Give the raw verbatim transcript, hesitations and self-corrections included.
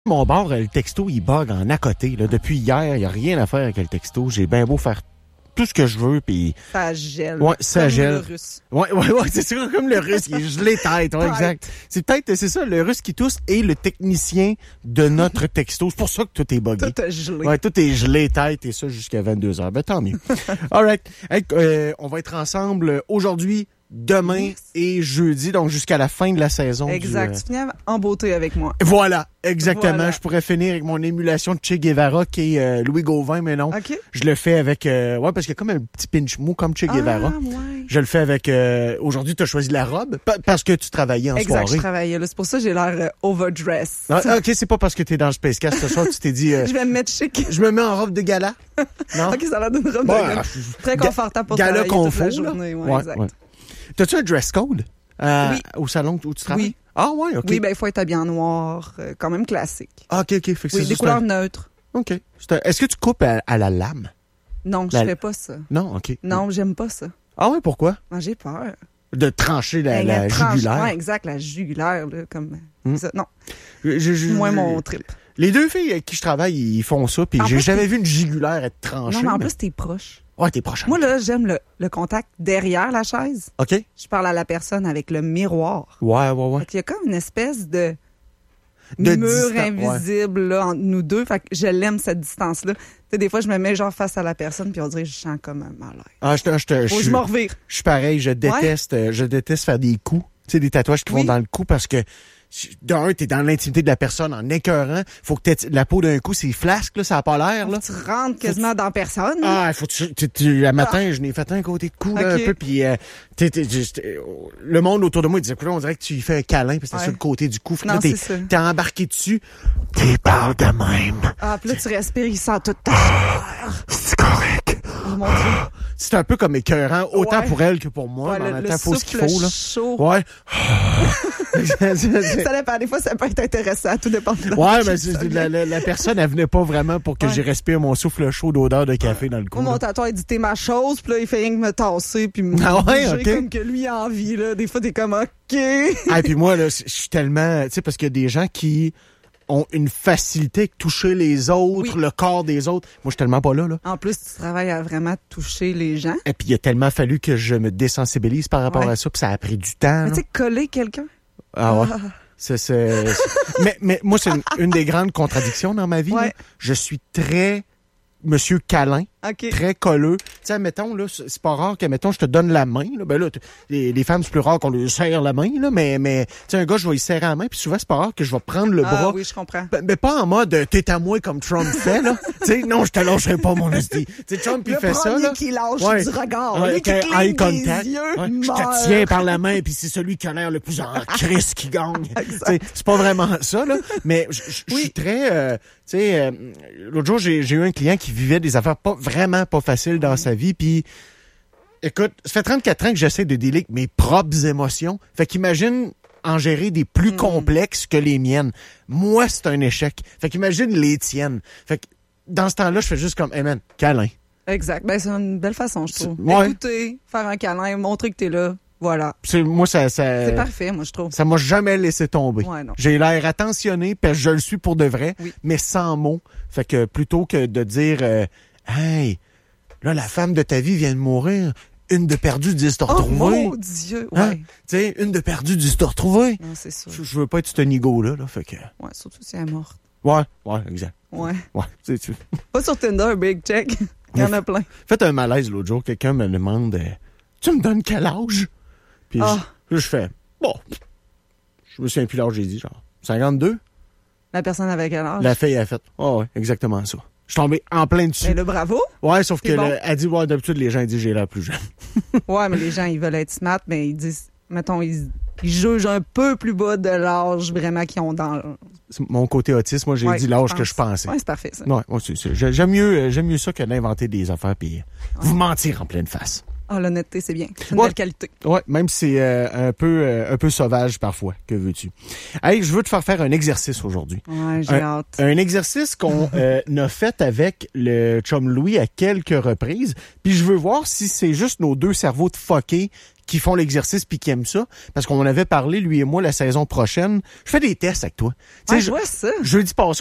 Mon bord, le texto, il bug en à côté. Là. Depuis hier, il n'y a rien à faire avec le texto. J'ai bien beau faire tout ce que je veux. Puis ça gèle. Ouais, ça comme gèle. le russe. Ouais, ouais, ouais, c'est sûr, comme le russe, il est gelé tête. Ouais, exact. C'est peut-être, c'est ça, le russe qui tousse et le technicien de notre texto. C'est pour ça que tout est buggé. Tout est gelé. Ouais, tout est gelé tête et ça jusqu'à vingt-deux heures. Ben, tant mieux. All right. Hey, euh, on va être ensemble aujourd'hui, demain yes. et jeudi, donc jusqu'à la fin de la saison. Exact. Du, euh... Tu finis en beauté avec moi. Voilà, exactement. Voilà. Je pourrais finir avec mon émulation de Che Guevara qui est euh, Louis Gauvin, mais non. Okay. Je le fais avec... Euh, ouais, parce qu'il y a comme un petit pinch mou comme Che Guevara. Ah, ouais. Je le fais avec... Euh, aujourd'hui, tu as choisi la robe parce que tu travaillais en exact, soirée. Exact, je travaillais. Là. C'est pour ça que j'ai l'air euh, overdress. Ah, OK, c'est pas parce que tu es dans le Spacecast ce soir tu t'es dit... Euh, je vais me mettre chic. Je me mets en robe de gala. Non? OK, ça a l'air d'une robe ouais, de gala. Très confortable pour gala travailler confort, toute la journée. Ouais, ouais, exact. Ouais. T'as-tu un dress code euh, oui. au salon où tu travailles? Oui. Ah ouais, OK. Oui, ben il faut être habillé en noir, euh, quand même classique. Ah, OK, OK. Fait que oui, c'est des couleurs un... neutres. OK. Un... Est-ce que tu coupes à, à la lame? Non, la... je fais pas ça. Non, OK. Non, j'aime pas ça. Ah ouais, pourquoi? Non, j'ai peur. De trancher la, ben, la, la tranche... jugulaire? Oui, exact, la jugulaire, là, comme... Hmm. Ça. Non, je, je, moins je... mon trip. Les deux filles avec qui je travaille, ils font ça, puis j'ai jamais vu une jugulaire être tranchée. Non, mais en mais... plus, t'es proche. Ouais, t'es proche. Moi, là, j'aime le, le contact derrière la chaise. OK. Je parle à la personne avec le miroir. Ouais, ouais, ouais. Il y a comme une espèce de, de mur distan- invisible ouais. là, entre nous deux. Fait que je l'aime, cette distance-là. Tu sais, des fois, je me mets genre face à la personne, puis on dirait que je sens comme un malaise. Ah, je te, je te, Faut que je me revire. Je suis pareil, je déteste, ouais. je déteste faire des coups. Tu sais, des tatouages qui oui. vont dans le cou parce que d'un, t'es dans l'intimité de la personne en écœurant. Faut que t'aies la peau d'un coup, c'est flasque, là, ça a pas l'air, là. Faut que tu rentres quasiment tu... dans personne. Ah, faut que tu, tu, tu, le matin, ah. je n'ai fait un côté de cou, là, okay. un peu, puis euh, t'es, t'es, t'es, le monde autour de moi, il disait, on dirait que tu lui fais un câlin, puis c'est ouais. sur le côté du cou. Non, là, t'es, c'est t'es embarqué dessus. T'es peur de même. Ah, puis là, tu respires, il sent toute ta chair. C'est correct. Oh mon Dieu. C'est un peu comme écœurant, autant ouais. pour elle que pour moi. Ouais, mais en le, même temps, le faut ce qu'il faut, là. Chaud. Ouais. Ça dépend. Des fois, ça peut être intéressant. Tout dépend de ouais, mais c'est, la, la, la personne, elle venait pas vraiment pour que ouais. je respire mon souffle chaud d'odeur de café dans le cou. Moi, mon tatoueur, il dit, t'es ma chose, puis là, il fait rien que me tasser, puis me ah ouais, bouger okay. comme que lui a envie, là. Des fois, t'es comme, OK. Ah, puis moi, là, je suis tellement, tu sais, parce qu'il y a des gens qui ont une facilité avec toucher les autres, oui. le corps des autres. Moi, je suis tellement pas là, là. En plus, tu travailles à vraiment toucher les gens. Et puis, il a tellement fallu que je me désensibilise par rapport ouais. à ça, puis ça a pris du temps. Mais tu sais, coller quelqu'un. Ah ouais. Ah. C'est, c'est, c'est... mais, mais moi, c'est une, une des grandes contradictions dans ma vie. Ouais. Là. Je suis très monsieur câlin, okay. très colleux. Tu sais, mettons, là, c'est pas rare que, mettons, je te donne la main. Là, ben là, les, les femmes, c'est plus rare qu'on lui serre la main, là, mais, mais tu sais, un gars, je vais lui serrer la main, puis souvent, c'est pas rare que je vais prendre le ah, bras. oui, je comprends. Ben, mais pas en mode « t'es à moi » comme Trump fait, là. Tu sais, non, je te lâcherai pas, mon esti. Tu sais, Trump, il fait ça, là. Qui lâche ouais. du regard. Ouais, lui qui cligne eye contact. des yeux, ouais. Je te tiens par la main, puis c'est celui qui a l'air le plus en crise qui gagne. C'est pas vraiment ça, là. Mais je oui. suis très... Euh, tu sais, euh, l'autre jour, j'ai, j'ai eu un client qui vivait des affaires pas vraiment pas faciles dans mmh. sa vie, puis écoute, ça fait trente-quatre ans que j'essaie de dealer avec mes propres émotions. Fait qu'imagine en gérer des plus mmh. complexes que les miennes. Moi, c'est un échec. Fait qu'imagine les tiennes. Fait que dans ce temps-là, je fais juste comme, hey man, câlin. Exact. Ben, c'est une belle façon, je trouve. Ouais. Écouter, faire un câlin, montrer que t'es là. Voilà. C'est, moi, ça, ça, c'est parfait, moi, je trouve. Ça m'a jamais laissé tomber. Ouais, non. J'ai l'air attentionné, parce que je le suis pour de vrai, oui. mais sans mots. Fait que plutôt que de dire, euh, hey, là, la femme de ta vie vient de mourir, une de perdue, dix de retrouvée. Oh mon Dieu, ouais. Hein? Tu sais, une de perdue, dix de retrouvée. Non, c'est sûr. Je, je veux pas être ce nigo-là, là, fait que... Ouais, surtout si elle est morte. Ouais, ouais, exact. Ouais. Ouais, tu sais, tu... Pas sur Tinder, big check. Il y en a plein. Faites un malaise l'autre jour, quelqu'un me demande, euh, tu me donnes quel âge? Puis oh. je, je fais, bon, je me souviens plus l'âge, j'ai dit, genre, cinquante-deux? La personne avait quel âge? La fille a fait, oh ouais, exactement ça. Je suis tombé en plein dessus. Mais le bravo. Ouais, sauf qu'elle bon. a dit, ouais, d'habitude, les gens, ils disent, j'ai l'air plus jeune. Ouais, mais les gens, ils veulent être smart, mais ils disent, mettons, ils, ils jugent un peu plus bas de l'âge vraiment qu'ils ont dans... C'est mon côté autiste, moi, j'ai ouais, dit l'âge que je pensais. Ouais, c'est parfait, ça. Ouais, ouais c'est, c'est, j'aime mieux, j'aime mieux ça que d'inventer des affaires puis ouais. vous mentir en pleine face. Ah, l'honnêteté, c'est bien. C'est une ouais. belle qualité. Ouais, même si c'est euh, un peu euh, un peu sauvage parfois. Que veux-tu? Hey, je veux te faire faire un exercice aujourd'hui. Ouais, j'ai un, hâte. Un exercice qu'on euh, a fait avec le chum Louis à quelques reprises. Puis je veux voir si c'est juste nos deux cerveaux de fuckés qui font l'exercice puis qui aiment ça. Parce qu'on en avait parlé, lui et moi, la saison prochaine. Je fais des tests avec toi. Ouais, je vois ça. Jeudi passé,